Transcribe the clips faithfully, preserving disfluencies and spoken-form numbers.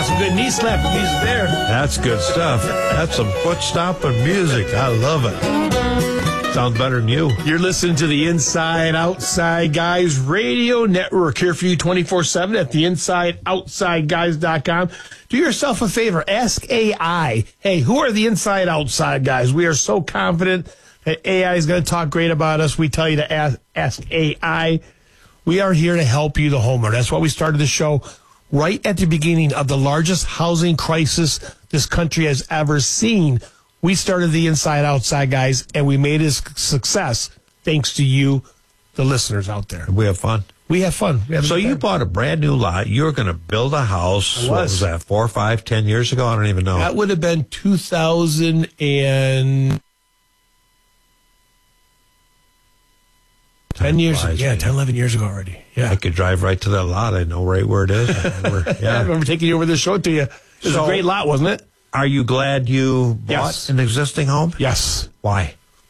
some good knee slap music there. That's good stuff. That's some foot stomping music. I love it. Sounds better than you. You're listening to the Inside Outside Guys Radio Network, here for you twenty-four seven at the inside outside guys dot com. Do yourself a favor. Ask A I. Hey, who are the Inside Outside Guys? We are so confident that A I is going to talk great about us. We tell you to ask, ask A I. We are here to help you, the homeowner. That's why we started the show right at the beginning of the largest housing crisis this country has ever seen. We started the Inside Outside Guys, and we made it a success thanks to you, the listeners out there. We have fun. We have fun. We have so you bought a brand new lot. You were going to build a house. Was. What was that, four or five, ten years ago? I don't even know. That would have been two thousand and... Ten years ago. Yeah, ten, eleven years ago already. Yeah. I could drive right to that lot. I know right where it is. I remember, yeah. I remember taking you over to show it to you. It was So- a great lot, wasn't it? Are you glad you bought Yes. an existing home? Yes. Why?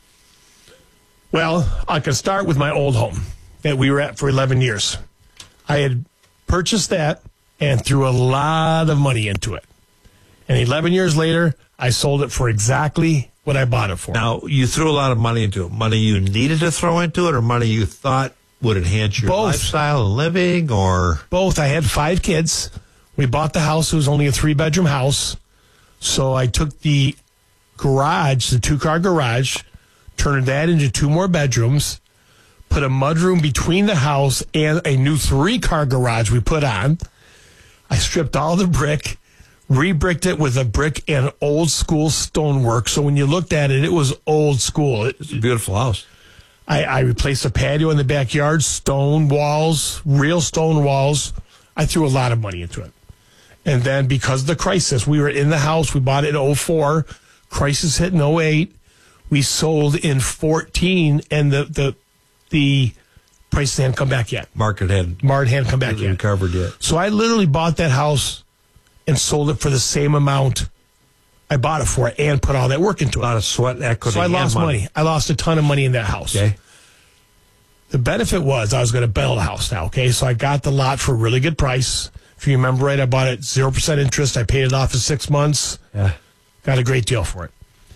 Well, I can start with my old home that we were at for eleven years. I had purchased that and threw a lot of money into it. And eleven years later, I sold it for exactly what I bought it for. Now, you threw a lot of money into it. Money you needed to throw into it, or money you thought would enhance your Both. lifestyle and living, or... Both. I had five kids. We bought the house. It was only a three-bedroom house. So I took the garage, the two-car garage, turned that into two more bedrooms, put a mudroom between the house and a new three-car garage we put on. I stripped all the brick, re-bricked it with a brick and old-school stonework. So when you looked at it, it was old school. It, It's a beautiful house. I, I replaced a patio in the backyard, stone walls, real stone walls. I threw a lot of money into it. And then because of the crisis, we were in the house. We bought it in oh four. Crisis hit in oh eight. We sold in fourteen, and the the the prices hadn't come back yet. Market had Market hadn't come back yet. recovered yet. So I literally bought that house and sold it for the same amount I bought it for and put all that work into A it. lot of sweat, equity, So I and lost money. I lost a ton of money in that house. Okay. The benefit was I was going to build a house now, okay? So I got the lot for a really good price. If you remember right, I bought it zero percent interest. I paid it off in six months. Yeah. Got a great deal for it.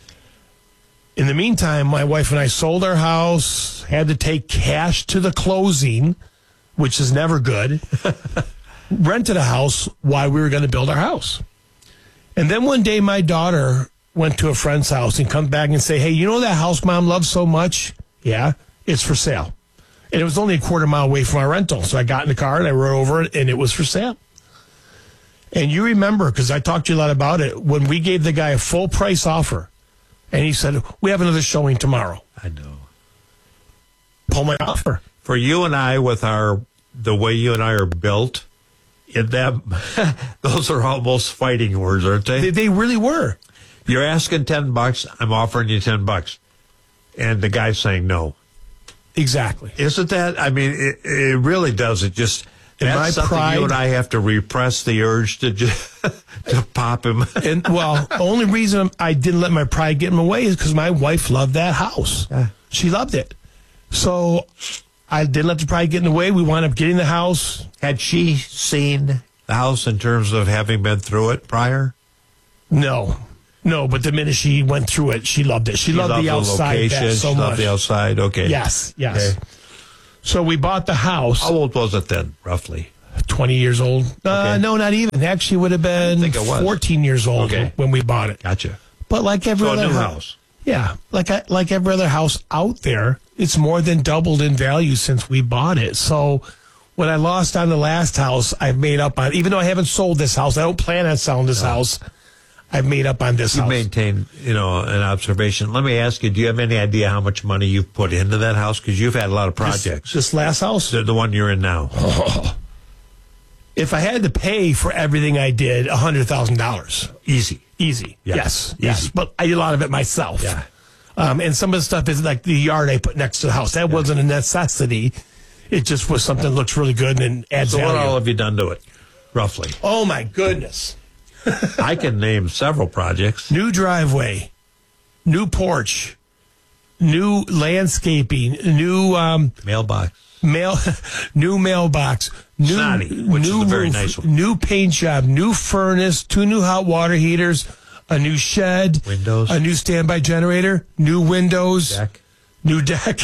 In the meantime, my wife and I sold our house, had to take cash to the closing, which is never good. Rented a house while we were going to build our house. And then one day my daughter went to a friend's house and come back and say, hey, you know that house Mom loves so much? Yeah, it's for sale. And it was only a quarter mile away from our rental. So I got in the car and I rode over it, and it was for sale. And you remember, because I talked to you a lot about it, when we gave the guy a full price offer, and he said, we have another showing tomorrow. I know. Pull my offer. For you and I, with our the way you and I are built, in them, those are almost fighting words, aren't they? They, they really were. You're asking ten bucks. I'm offering you ten bucks, and the guy's saying no. Exactly. Isn't that? I mean, it, it really does. It just In that's my something pride- you and I have to repress the urge to just to pop him. And, well, the only reason I didn't let my pride get in the way is because my wife loved that house. Yeah. She loved it. So I didn't let the pride get in the way. We wound up getting the house. Had she seen the house in terms of having been through it prior? No. No, but the minute she went through it, she loved it. She, She loved, the outside location. that so she much. loved the outside. Okay. Yes, yes. Okay. So we bought the house. How old was it then, roughly? twenty years old. Uh, Okay. no, not even. Actually, would have been think it was. fourteen years old Okay. when we bought it. Gotcha. But like every So a other new house. house. Yeah, like I, like every other house out there, it's more than doubled in value since we bought it. So what I lost on the last house, I've made up on. Even though I haven't sold this house, I don't plan on selling this house. I've made up on this You house. maintain, you know, an observation. Let me ask you: do you have any idea how much money you've put into that house? Because you've had a lot of this, projects. this last house. The, the one you're in now. If I had to pay for everything I did, a hundred thousand dollars, Easy. easy. Yeah. Yes, Easy. yes. But I did a lot of it myself. Yeah. Um, and some of the stuff is like the yard I put next to the house. That wasn't a necessity. It just was something that looks really good and adds So what value. all have you done to it, roughly? Oh my goodness! I can name several projects. New driveway, new porch, new landscaping, new um, Mailbox. mail, new mailbox, new Snotty, which new is a very roof, nice one. new paint job, new furnace, two new hot water heaters, a new shed, Windows. a new standby generator, new windows, Deck. new deck.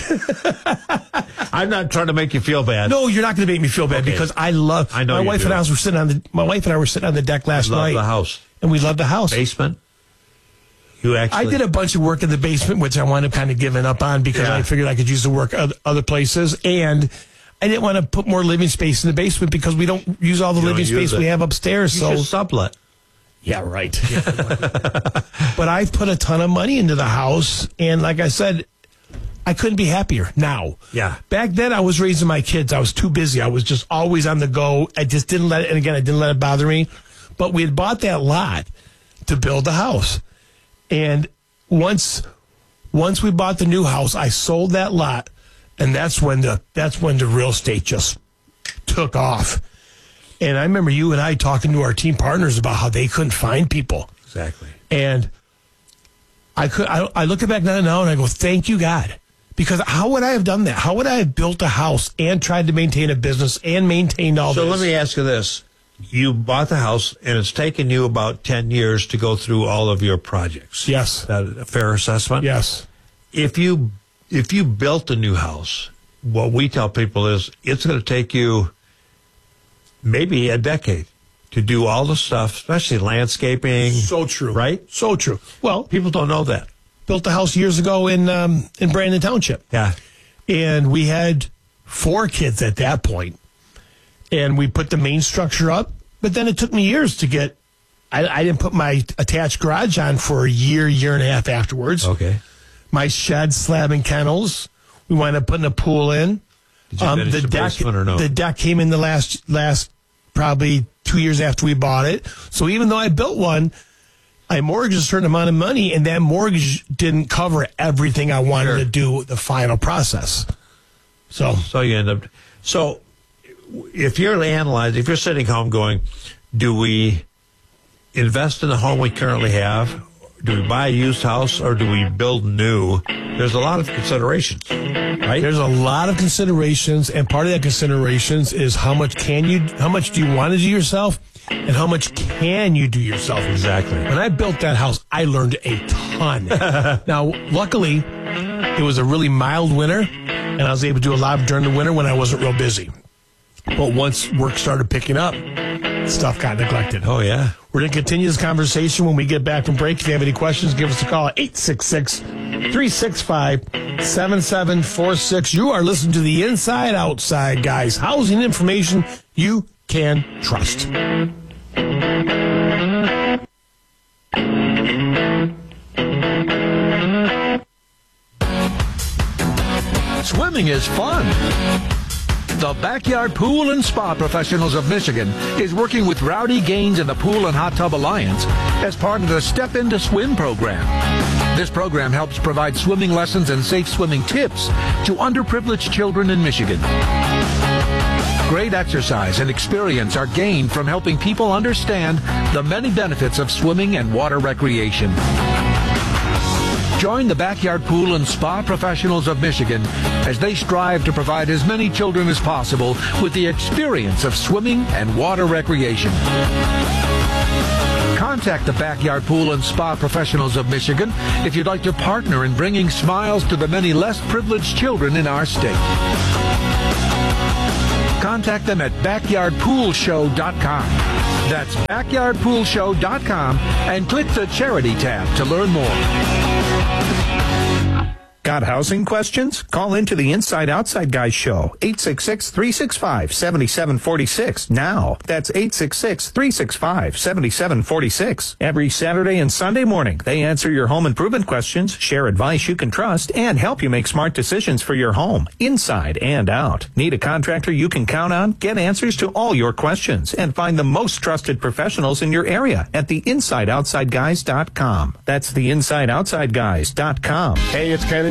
I'm not trying to make you feel bad. No, you're not going to make me feel bad Okay. because I love. I know my you wife do. and I were sitting on the. My wife and I were sitting on the deck last Love night, the house. and we love the house. Basement. You actually. I did a bunch of work in the basement, which I wound up kind of giving up on because Yeah. I figured I could use the work oth- other places, and I didn't want to put more living space in the basement because we don't use all the You don't living use space it. we have upstairs. You So should sublet. yeah, right. Yeah. But I've put a ton of money into the house, and like I said, I couldn't be happier now. Yeah. Back then, I was raising my kids. I was too busy. I was just always on the go. I just didn't let it, and again, I didn't let it bother me. But we had bought that lot to build the house. And once once we bought the new house, I sold that lot, and that's when the that's when the real estate just took off. And I remember you and I talking to our team partners about how they couldn't find people. Exactly. And I could I, I look back now now and I go, thank you, God. Because how would I have done that? How would I have built a house and tried to maintain a business and maintained all So this? let me ask you this. You bought the house, and it's taken you about ten years to go through all of your projects. Yes. Is that a fair assessment? Yes. If you if you built a new house, what we tell people is it's going to take you maybe a decade to do all the stuff, especially landscaping. So true. Right? So true. Well, People don't know that. built a house years ago in um, in Brandon Township. Yeah. And we had four kids at that point. And we put the main structure up, but then it took me years to get. I, I didn't put my attached garage on for a year, year and a half afterwards. Okay. My shed, slab, and kennels. We wound up putting a pool in. Did you finish the basement or no? The deck came in the last last probably two years after we bought it. So even though I built one, I mortgaged a certain amount of money, and that mortgage didn't cover everything I wanted Sure. to do the final process. So So you end up. So if you're analyzing, if you're sitting home going, do we invest in the home we currently have? Do we buy a used house or do we build new? There's a lot of considerations, right? there's a lot of considerations, and part of that considerations is how much can you, how much do you want to do yourself, and how much can you do yourself. Exactly. When I built that house, I learned a ton. Now, luckily, it was a really mild winter, and I was able to do a lot during the winter when I wasn't real busy. But once work started picking up, stuff got neglected. Oh, yeah. We're going to continue this conversation when we get back from break. If you have any questions, give us a call at eight six six, three six five, seven seven four six. You are listening to the Inside Outside Guys. Housing information you can trust. Swimming is fun. The Backyard Pool and Spa Professionals of Michigan is working with Rowdy Gaines and the Pool and Hot Tub Alliance as part of the Step Into Swim program. This program helps provide swimming lessons and safe swimming tips to underprivileged children in Michigan. Great exercise and experience are gained from helping people understand the many benefits of swimming and water recreation. Join the Backyard Pool and Spa Professionals of Michigan as they strive to provide as many children as possible with the experience of swimming and water recreation. Contact the Backyard Pool and Spa Professionals of Michigan if you'd like to partner in bringing smiles to the many less privileged children in our state. Contact them at backyard pool show dot com. That's backyard pool show dot com and click the Charity tab to learn more. Got housing questions? Call into the Inside Outside Guys show, eight six six, three six five, seven seven four six now. That's eight six six, three six five, seven seven four six. Every Saturday and Sunday morning, they answer your home improvement questions, share advice you can trust, and help you make smart decisions for your home, inside and out. Need a contractor you can count on? Get answers to all your questions and find the most trusted professionals in your area at the inside outside guys dot com. That's the inside outside guys dot com. Hey, it's Ken and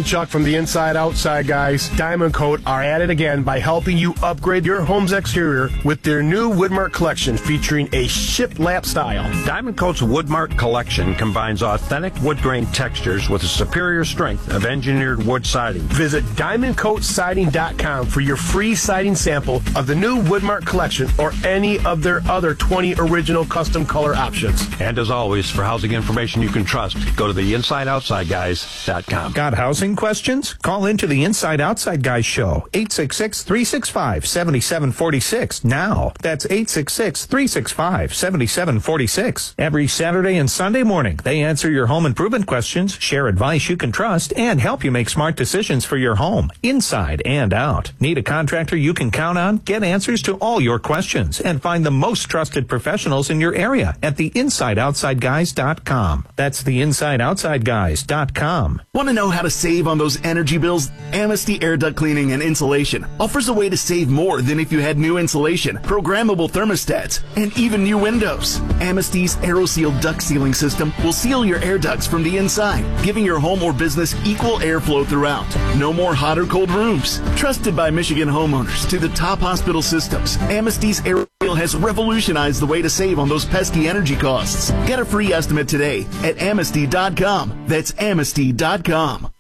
and Chuck from the Inside Outside Guys. Diamond Coat are at it again by helping you upgrade your home's exterior with their new Woodmark collection featuring a shiplap style. Diamond Coat's Woodmark collection combines authentic wood grain textures with a superior strength of engineered wood siding. Visit diamond coat siding dot com for your free siding sample of the new Woodmark collection or any of their other twenty original custom color options. And as always, for housing information you can trust, go to the inside outside guys dot com. Got housing questions? Call into the Inside Outside Guys show, eight six six, three six five, seven seven four six now. That's eight six six, three six five, seven seven four six. Every Saturday and Sunday morning, they answer your home improvement questions, share advice you can trust, and help you make smart decisions for your home, inside and out. Need a contractor you can count on? Get answers to all your questions and find the most trusted professionals in your area at the inside outside guys dot com. That's the inside outside guys dot com. Want to know how to save on those energy bills? Amnesty Air Duct Cleaning and Insulation offers a way to save more than if you had new insulation, programmable thermostats, and even new windows. Amnesty's AeroSeal duct sealing system will seal your air ducts from the inside, giving your home or business equal airflow throughout. No more hot or cold rooms. Trusted by Michigan homeowners to the top hospital systems, Amnesty's AeroSeal has revolutionized the way to save on those pesky energy costs. Get a free estimate today at amnesty dot com. That's amnesty dot com.